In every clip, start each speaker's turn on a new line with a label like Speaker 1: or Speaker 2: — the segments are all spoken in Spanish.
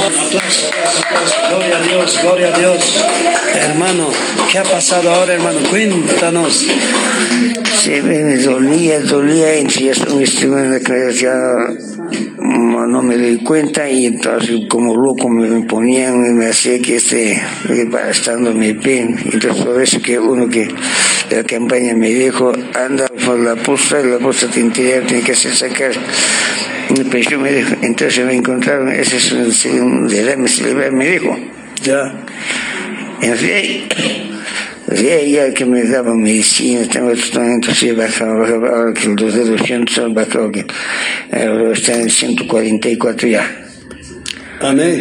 Speaker 1: Gloria a Dios, gloria a Dios. Hermano, ¿qué ha pasado ahora, hermano? Cuéntanos.
Speaker 2: Sí, me dolía, ya no me doy cuenta, y entonces como loco me ponían, me hacía que estando mi pen. Entonces por eso que uno que de la campaña me dijo, anda por la posta interior tiene que hacer sacar. Pues yo me dijo, entonces me encontraron, ese es un derrame cerebral, me dijo.
Speaker 1: Ya.
Speaker 2: En fin, ya que me daban medicina, tengo tratamiento, sí, bajaba, ahora que los de 200 han bajado, que está en 144 ya.
Speaker 1: Amén.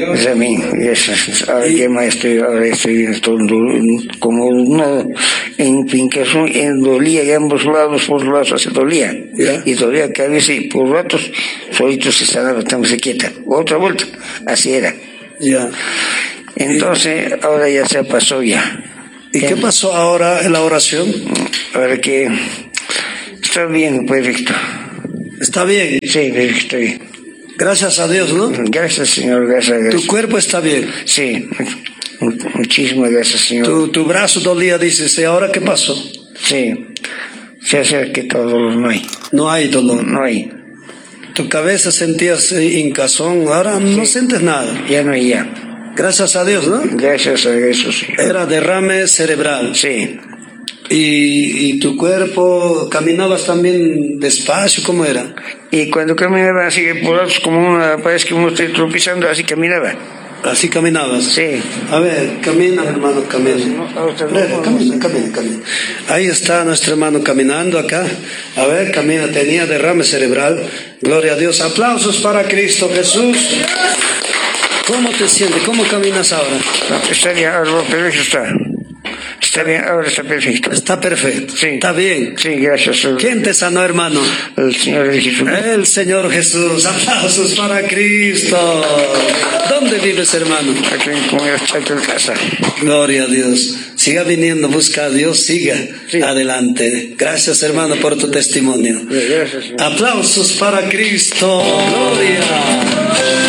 Speaker 2: Ahora estoy como uno en Pincazón, en dolía y ambos lados, por los lados se dolía.
Speaker 1: Yeah.
Speaker 2: Y dolía que a veces por ratos solito se sanaba, estamos quieta. Otra vuelta, así era.
Speaker 1: Ya.
Speaker 2: Entonces, ahora ya se pasó ya.
Speaker 1: ¿Y qué pasó ahora en la oración?
Speaker 2: Ahora que está bien, perfecto.
Speaker 1: ¿Está bien?
Speaker 2: Sí, estoy bien.
Speaker 1: Gracias a Dios, ¿no?
Speaker 2: Gracias, Señor, gracias.
Speaker 1: ¿Tu cuerpo está bien?
Speaker 2: Sí, muchísimas gracias, Señor.
Speaker 1: Tu brazo dolía, dices, ¿y ahora qué pasó?
Speaker 2: Sí, se hace que todo dolor no hay.
Speaker 1: No hay dolor.
Speaker 2: No hay.
Speaker 1: Tu cabeza sentías hincazón, ahora sí. No sientes nada.
Speaker 2: Ya no hay ya.
Speaker 1: Gracias a Dios, ¿no?
Speaker 2: Gracias a eso, sí.
Speaker 1: Era derrame cerebral.
Speaker 2: Sí.
Speaker 1: ¿Y tu cuerpo, caminabas también despacio? ¿Cómo era?
Speaker 2: Y cuando caminaba así por lados, como parece que uno está tropezando, así caminaba.
Speaker 1: ¿Así caminabas?
Speaker 2: Sí.
Speaker 1: A ver, camina, hermano, camina. Camina. Ahí está nuestro hermano caminando acá. A ver, camina, tenía derrame cerebral. Gloria a Dios. Aplausos para Cristo Jesús. ¿Cómo te sientes? ¿Cómo caminas ahora?
Speaker 2: Está bien, ahora perfecto está. Está bien, ahora está perfecto.
Speaker 1: Está perfecto.
Speaker 2: Sí.
Speaker 1: Está bien.
Speaker 2: Sí, gracias.
Speaker 1: ¿Quién te sanó, hermano?
Speaker 2: El Señor Jesús.
Speaker 1: El Señor Jesús. Aplausos para Cristo. ¿Dónde vives, hermano?
Speaker 2: Aquí en Comunidad Chaco, en casa.
Speaker 1: Gloria a Dios. Siga viniendo, busca a Dios, siga adelante. Gracias, hermano, por tu testimonio.
Speaker 2: Gracias, Señor.
Speaker 1: Aplausos para Cristo. Gloria.